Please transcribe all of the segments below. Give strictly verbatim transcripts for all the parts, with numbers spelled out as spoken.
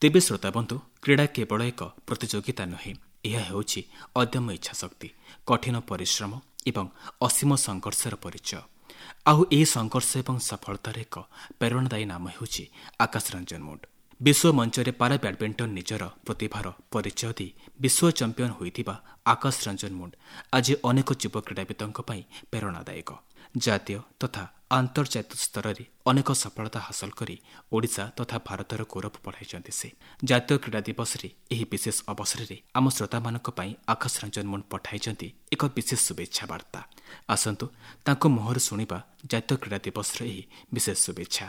ତେବେ ଶ୍ରୋତାବନ୍ଧୁ, କ୍ରୀଡ଼ା କେବଳ ଏକ ପ୍ରତିଯୋଗିତା ନୁହେଁ, ଏହା ହେଉଛି ଅଦମ୍ୟ ଇଚ୍ଛାଶକ୍ତି, କଠିନ ପରିଶ୍ରମ ଏବଂ ଅସୀମ ସଂଘର୍ଷର ପରିଚୟ। ଆଉ ଏହି ସଂଘର୍ଷ ଏବଂ ସଫଳତାର ଏକ ପ୍ରେରଣାଦାୟୀ ନାମ ହେଉଛି ଆକାଶ ରଞ୍ଜନ ମୁଣ୍ଡ। ବିଶ୍ୱ ମଞ୍ଚରେ ପାରା ବ୍ୟାଡମିଣ୍ଟନ ନିଜର ପ୍ରତିଭାର ପରିଚୟ ଦେଇ ବିଶ୍ୱ ଚାମ୍ପିୟନ ହୋଇଥିବା ଆକାଶ ରଞ୍ଜନ ମୁଣ୍ଡ ଆଜି ଅନେକ ଯୁବ କ୍ରୀଡ଼ାବିତଙ୍କ ପାଇଁ ପ୍ରେରଣାଦାୟକ। ଜାତୀୟ ତଥା ଆନ୍ତର୍ଜାତିକ ସ୍ତରରେ ଅନେକ ସଫଳତା ହାସଲ କରି ଓଡ଼ିଶା ତଥା ଭାରତର ଗୌରବ ବଢ଼ାଇଛନ୍ତି ସେ। ଜାତୀୟ କ୍ରୀଡ଼ା ଦିବସରେ ଏହି ବିଶେଷ ଅବସରରେ ଆମ ଶ୍ରୋତାମାନଙ୍କ ପାଇଁ ଆକାଶ ରଞ୍ଜନ ମୁଣ୍ଡ ପଠାଇଛନ୍ତି ଏକ ବିଶେଷ ଶୁଭେଚ୍ଛା ବାର୍ତ୍ତା। ଆସନ୍ତୁ ତାଙ୍କ ମୁହଁରୁ ଶୁଣିବା ଜାତୀୟ କ୍ରୀଡ଼ା ଦିବସର ଏହି ବିଶେଷ ଶୁଭେଚ୍ଛା।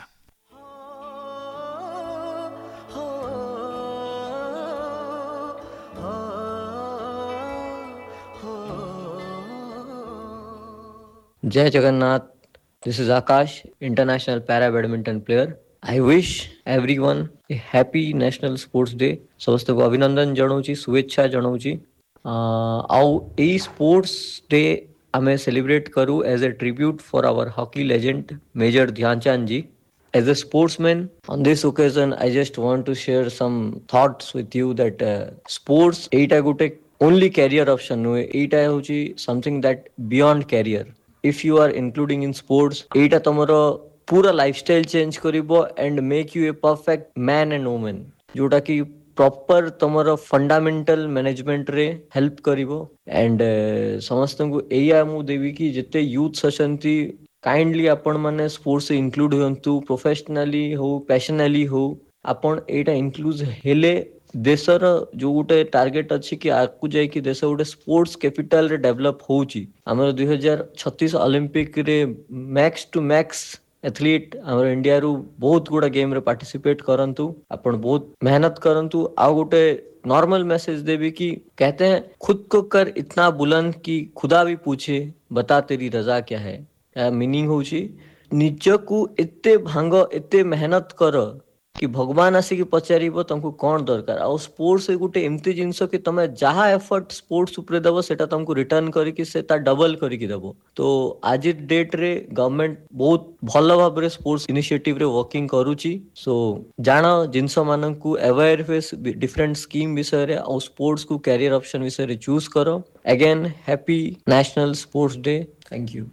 Jai Jagannath, this is Akash, international para badminton player. I wish everyone a happy National Sports Day. ସମସ୍ତଙ୍କୁ ଅଭିନନ୍ଦନ ଜଣାଉଛି, ଶୁଭେଚ୍ଛା ଜଣାଉଛି। ଆଉ ଏଇ ସ୍ପୋର୍ଟସ୍ ଡେ ଆମେ ସେଲିବ୍ରେଟ୍ କରୁ as a tribute for our hockey legend Major Dhyanchand ji. As a sportsman, on this occasion, I just want to share some thoughts with you that uh, sports ଏଇଟା ଗୋଟେ only career option ନୁହେଁ, ଏଇଟା ହେଉଛି something that beyond career. If you are including in sports, ଏଇଟା ତମର ପୁରା lifestyle change କରିବ and make you a perfect man and woman, ଯୋଉଟା କି ପ୍ରପର ତମର ଫଣ୍ଡାମେଣ୍ଟାଲ ମ୍ୟାନେଜମେଣ୍ଟରେ ହେଲ୍ପ କରିବ। ଆଣ୍ଡ ସମସ୍ତଙ୍କୁ ଏଇଆ ମୁଁ ଦେବି କି ଯେତେ ୟୁଥ୍ସ ଅଛନ୍ତି, କାଇଣ୍ଡଲି ଆପଣମାନେ ସ୍ପୋର୍ଟସରେ ଇନକ୍ଲୁଡ ହୁଅନ୍ତୁ, ପ୍ରୋଫେସନାଲି ହଉ ପ୍ୟାସନାଲି ହଉ, ଆପଣ ଏଇଟା ଇନକ୍ଲୁଜ ହେଲେ ଦେଶର ଯୋଉ ଗୋଟେ ଟାର୍ଗେଟ ଅଛି କି ଆଗକୁ ଯାଇକି ଦେଶ ଗୋଟେ ସ୍ପୋର୍ଟସ କ୍ୟାପିଟାଲରେ ଡେଭଲପ ହଉଛି। ଆମର ଦୁଇ ହଜାର ଛତିଶ ଅଲିମ୍ପିକରେ ମ୍ୟାକ୍ସ ଟୁ ମ୍ୟାକ୍ସ एथलीट ଆମର ଇଣ୍ଡିଆରୁ ବହୁତ ଗୁଡ଼ା ଗେମ୍ରେ ପାର୍ଟିସିପେଟ୍ କରନ୍ତୁ, ଆପଣ ବହୁତ मेहनत କରନ୍ତୁ। ଆଉ ଗୋଟେ नॉर्मल मैसेज देवी कि कहते हैं खुद को कर इतना बुलंद कि खुदा भी पूछे बता तेरी रजा क्या है। मीनिंग होची ନିଜକୁ ଏତେ ଭାଙ୍ଗ, ଏତେ मेहनत କର कि भगवान ଆସିକି ପଚାରିବ ତମକୁ କ'ଣ ଦରକାର। ଆଉ ସ୍ପୋର୍ଟସ ଗୋଟେ ଏମିତି ଜିନିଷ କି ତମେ ଯାହା ଏଫର୍ଟ ସ୍ପୋର୍ଟସ ଉପରେ ଦେବ ସେଟା ତମକୁ ରିଟର୍ନ କରିକି ସେ ତା ଡବଲ କରିକି ଦେବ। ତ ଆଜି ଡେଟ୍ରେ ଗଭର୍ଣ୍ଣମେଣ୍ଟ ବହୁତ ଭଲ ଭାବରେ ସ୍ପୋର୍ଟସ ଇନିସିଏଟିଭରେ ୱାର୍କିଂ କରୁଛି। ସୋ ଜାଣ ଜିନିଷ ମାନଙ୍କୁ ଆୱେୟାର ହୁଏ ଡିଫରେଣ୍ଟ ସ୍କିମ୍ ବିଷୟରେ, ଆଉ ସ୍ପୋର୍ଟସକୁ କ୍ୟାରିୟର ଅପସନ ବିଷୟରେ ଚୁଜ୍ କର। Again happy national sports day. Thank you.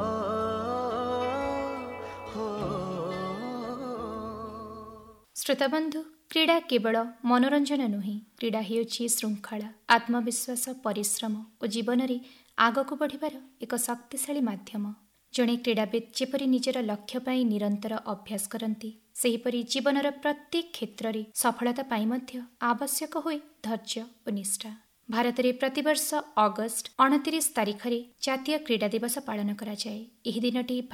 ଶ୍ରୋତାବନ୍ଧୁ, କ୍ରୀଡ଼ା କେବଳ ମନୋରଞ୍ଜନ ନୁହେଁ, କ୍ରୀଡ଼ା ହେଉଛି ଶୃଙ୍ଖଳା, ଆତ୍ମବିଶ୍ୱାସ, ପରିଶ୍ରମ ଓ ଜୀବନରେ ଆଗକୁ ବଢ଼ିବାର ଏକ ଶକ୍ତିଶାଳୀ ମାଧ୍ୟମ। ଜଣେ କ୍ରୀଡ଼ାବିତ ଯେପରି ନିଜର ଲକ୍ଷ୍ୟ ପାଇଁ ନିରନ୍ତର ଅଭ୍ୟାସ କରନ୍ତି, ସେହିପରି ଜୀବନର ପ୍ରତ୍ୟେକ କ୍ଷେତ୍ରରେ ସଫଳତା ପାଇଁ ମଧ୍ୟ ଆବଶ୍ୟକ ହୁଏ ଧୈର୍ଯ୍ୟ ଓ ନିଷ୍ଠା। ଭାରତରେ ପ୍ରତିବର୍ଷ ଅଗଷ୍ଟ ଅଣତିରିଶ ତାରିଖରେ ଜାତୀୟ କ୍ରୀଡ଼ା ଦିବସ ପାଳନ କରାଯାଏ। ଏହି ଦିନଟି